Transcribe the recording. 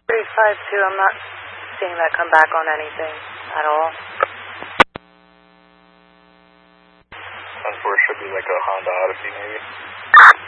352, I'm not seeing that come back on anything at all. Unfortunately, should be like a Honda Odyssey maybe.